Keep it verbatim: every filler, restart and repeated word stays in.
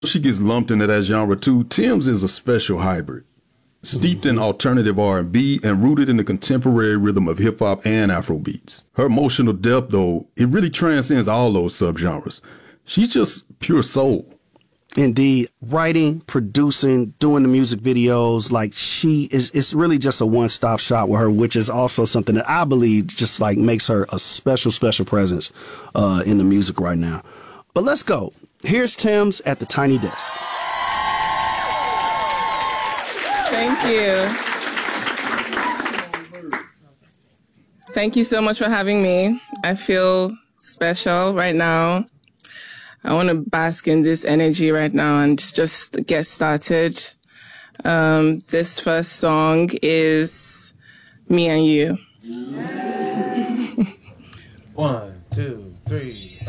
She gets lumped into that genre too. Tems is a special hybrid, steeped in alternative R and B and rooted in the contemporary rhythm of hip-hop and Afro beats. Her emotional depth, though, it really transcends all those subgenres. She's just pure soul. Indeed. Writing, producing, doing the music videos, like she is, it's really just a one-stop shop with her, which is also something that I believe just like makes her a special, special presence uh, in the music right now. But let's go. Here's Tems at the Tiny Desk. Thank you. Thank you so much for having me. I feel special right now. I want to bask in this energy right now and just, just get started. Um, this first song is Me and You. One, two, three.